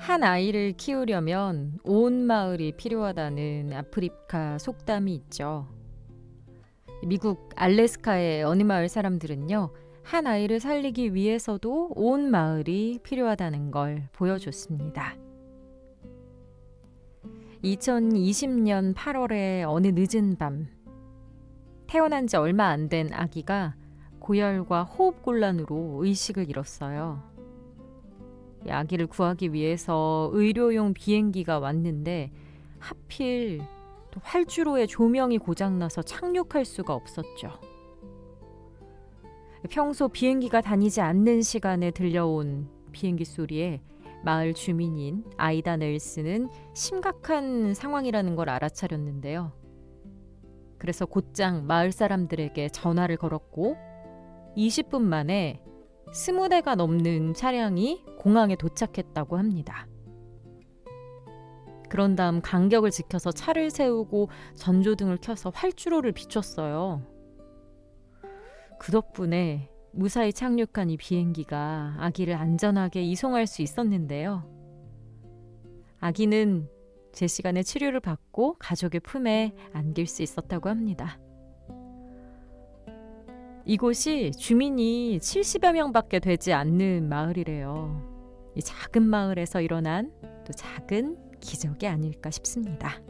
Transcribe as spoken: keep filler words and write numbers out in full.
한 아이를 키우려면 온 마을이 필요하다는 아프리카 속담이 있죠. 미국 알래스카의 어느 마을 사람들은요, 한 아이를 살리기 위해서도 온 마을이 필요하다는 걸 보여줬습니다. 이천이십 년 팔월의 어느 늦은 밤, 태어난 지 얼마 안 된 아기가 고열과 호흡곤란으로 의식을 잃었어요. 이 아기를 구하기 위해서 의료용 비행기가 왔는데 하필 또 활주로에 조명이 고장나서 착륙할 수가 없었죠. 평소 비행기가 다니지 않는 시간에 들려온 비행기 소리에 마을 주민인 아이다 넬스는 심각한 상황이라는 걸 알아차렸는데요. 그래서 곧장 마을 사람들에게 전화를 걸었고 이십 분 만에 스무 대가 넘는 차량이 공항에 도착했다고 합니다. 그런 다음 간격을 지켜서 차를 세우고 전조등을 켜서 활주로를 비췄어요. 그 덕분에 무사히 착륙한 이 비행기가 아기를 안전하게 이송할 수 있었는데요. 아기는 제 시간에 치료를 받고 가족의 품에 안길 수 있었다고 합니다. 이곳이 주민이 칠십여 명밖에 되지 않는 마을이래요. 이 작은 마을에서 일어난 또 작은 기적이 아닐까 싶습니다.